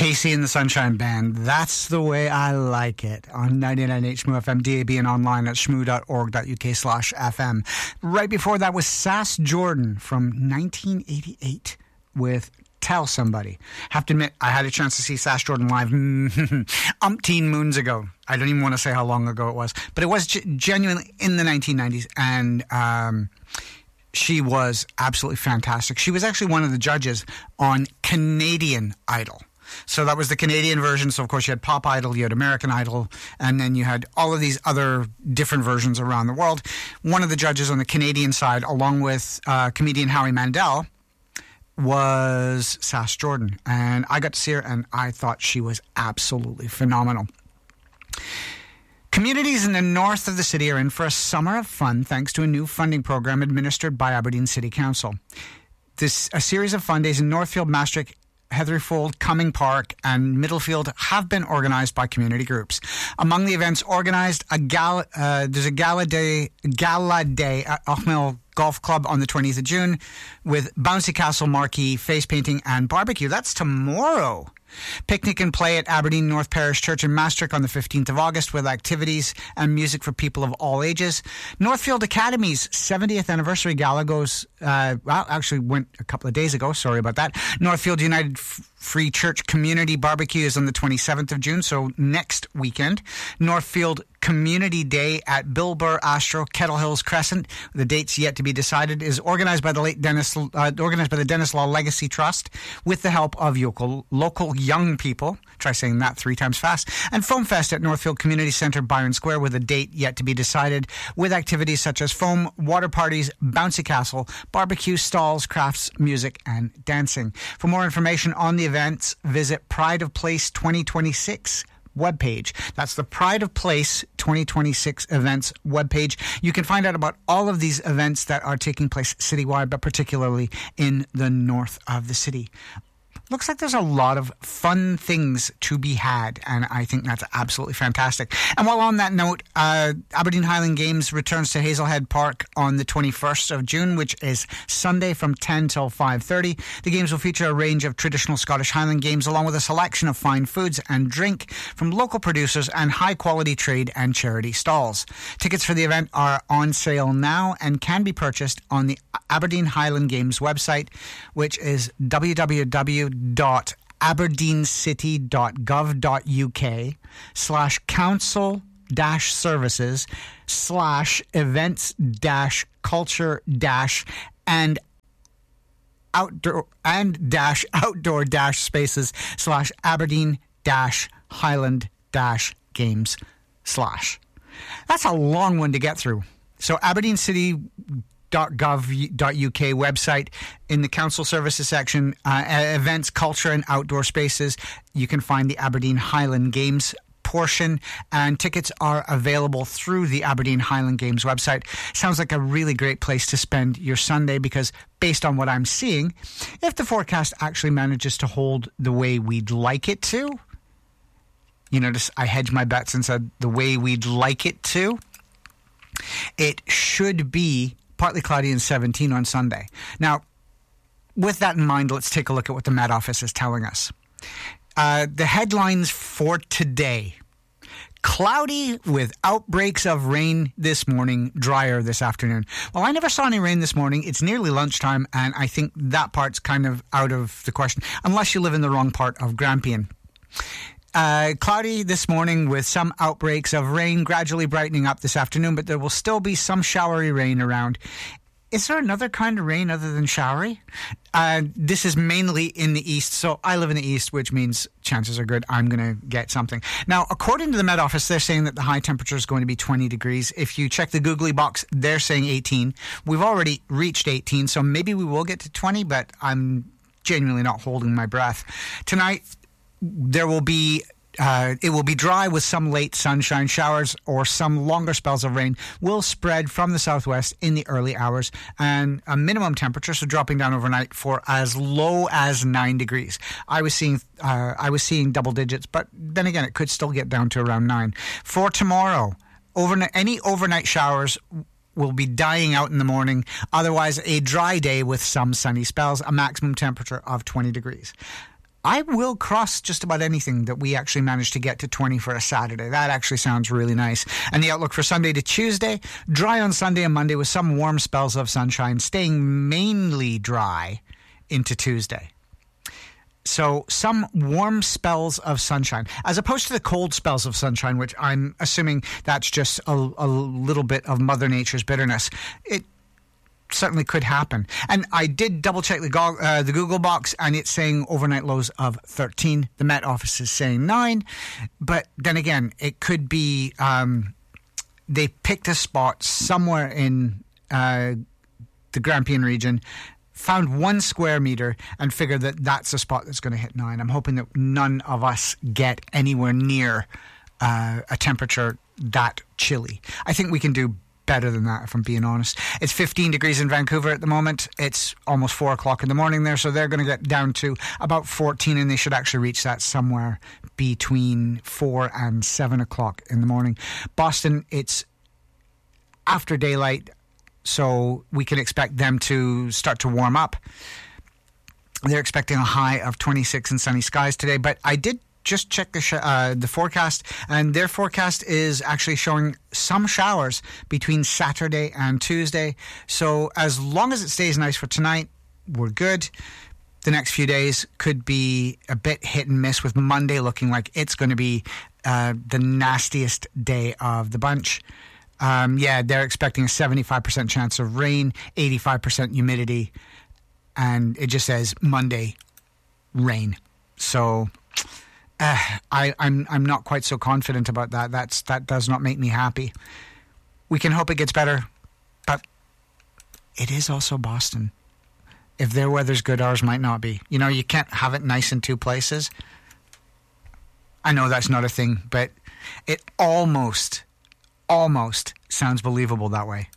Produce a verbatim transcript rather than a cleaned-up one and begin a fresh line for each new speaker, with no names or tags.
Casey and the Sunshine Band. That's the way I like it. On ninety-nine H M O F M, D A B, and online at shmoo.org.uk slash FM. Right before that was Sass Jordan from nineteen eighty-eight with Tell Somebody. Have to admit, I had a chance to see Sass Jordan live umpteen moons ago. I don't even want to say how long ago it was, but it was g- genuinely in the nineteen nineties, and um, she was absolutely fantastic. She was actually one of the judges on Canadian Idol. So that was the Canadian version. So, of course, you had Pop Idol, you had American Idol, and then you had all of these other different versions around the world. One of the judges on the Canadian side, along with uh, comedian Howie Mandel, was Sass Jordan. And I got to see her, and I thought she was absolutely phenomenal. Communities in the north of the city are in for a summer of fun thanks to a new funding program administered by Aberdeen City Council. This a series of fun days in Northfield, Maastricht, Heatherfold, Cumming Park, and Middlefield have been organised by community groups. Among the events organised, a gala, uh, there's a gala day, gala day at Ochmill Golf Club on the twentieth of June with bouncy castle marquee, face painting, and barbecue. That's tomorrow. Picnic and play at Aberdeen North Parish Church in Maastricht on the fifteenth of August with activities and music for people of all ages. Northfield Academy's seventieth anniversary gala goes, uh, well, actually went a couple of days ago. Sorry about that. Northfield United F- Free Church Community Barbecue is on the twenty-seventh of June, so next weekend. Northfield Community Day at Bilber Astro, Kettle Hills Crescent. The date's yet to be decided. Is organized by the late Dennis, uh, organized by the Dennis Law Legacy Trust with the help of local, local young people. Try saying that three times fast. And Foam Fest at Northfield Community Centre, Byron Square, with a date yet to be decided, with activities such as foam, water parties, bouncy castle, barbecue stalls, crafts, music, and dancing. For more information on the events, visit Pride of Place twenty twenty-six webpage. That's the Pride of Place twenty twenty-six events webpage. You can find out about all of these events that are taking place citywide, but particularly in the north of the city. Looks like there's a lot of fun things to be had, and I think that's absolutely fantastic. And while on that note, uh, Aberdeen Highland Games returns to Hazelhead Park on the twenty-first of June, which is Sunday from ten till five thirty. The games will feature a range of traditional Scottish Highland games, along with a selection of fine foods and drink from local producers and high-quality trade and charity stalls. Tickets for the event are on sale now and can be purchased on the Aberdeen Highland Games website, which is w w w dot aberdeencity dot gov dot u k slash council dash services slash events dash culture dash and outdoor and dash outdoor dash spaces slash Aberdeen dash Highland dash games slash. That's a long one to get through. So Aberdeen City dot gov dot u k website, in the council services section, uh, events, culture, and outdoor spaces, you can find the Aberdeen Highland Games portion, and tickets are available through the Aberdeen Highland Games website. Sounds like a really great place to spend your Sunday, because based on what I'm seeing, if the forecast actually manages to hold the way we'd like it to, you notice I hedged my bets and said the way we'd like it to, it should be partly cloudy and seventeen on Sunday. Now, with that in mind, let's take a look at what the Met Office is telling us. Uh, the headlines for today: cloudy with outbreaks of rain this morning, drier this afternoon. Well, I never saw any rain this morning. It's nearly lunchtime, and I think that part's kind of out of the question, unless you live in the wrong part of Grampian. Uh, cloudy this morning with some outbreaks of rain, gradually brightening up this afternoon, but there will still be some showery rain around. Is there another kind of rain other than showery? Uh, this is mainly in the east, so I live in the east, which means chances are good I'm going to get something. Now, according to the Met Office, they're saying that the high temperature is going to be twenty degrees. If you check the Googly box, they're saying eighteen. We've already reached eighteen, so maybe we will get to twenty, but I'm genuinely not holding my breath. Tonight, there will be Uh, it will be dry with some late sunshine. Showers or some longer spells of rain will spread from the southwest in the early hours, and a minimum temperature, so dropping down overnight, for as low as nine degrees. I was seeing uh, I was seeing double digits, but then again, it could still get down to around nine. For tomorrow, overnight, any overnight showers will be dying out in the morning. Otherwise, a dry day with some sunny spells, a maximum temperature of twenty degrees. I will cross just about anything that we actually managed to get to twenty for a Saturday. That actually sounds really nice. And the outlook for Sunday to Tuesday, dry on Sunday and Monday with some warm spells of sunshine, staying mainly dry into Tuesday. So some warm spells of sunshine, as opposed to the cold spells of sunshine, which I'm assuming that's just a, a little bit of Mother Nature's bitterness. It certainly could happen. And I did double check the, go- uh, the Google box, and it's saying overnight lows of thirteen. The Met Office is saying nine. But then again, it could be um, they picked a spot somewhere in uh, the Grampian region, found one square meter, and figured that that's a spot that's going to hit nine. I'm hoping that none of us get anywhere near uh, a temperature that chilly. I think we can do better than that, if I'm being honest. It's fifteen degrees in Vancouver at the moment. It's almost four o'clock in the morning there, so they're going to get down to about fourteen, and they should actually reach that somewhere between four and seven o'clock in the morning. Boston, it's after daylight, so we can expect them to start to warm up. They're expecting a high of twenty-six and sunny skies today, but I did just check the sh- uh, the forecast, and their forecast is actually showing some showers between Saturday and Tuesday. So as long as it stays nice for tonight, we're good. The next few days could be a bit hit and miss, with Monday looking like it's going to be uh, the nastiest day of the bunch. Um, yeah, they're expecting a seventy-five percent chance of rain, eighty-five percent humidity, and it just says Monday, rain. So Uh, I, I'm I'm not quite so confident about that. That's that does not make me happy. We can hope it gets better, but it is also Boston. If their weather's good, ours might not be. You know, you can't have it nice in two places. I know that's not a thing, but it almost, almost sounds believable that way.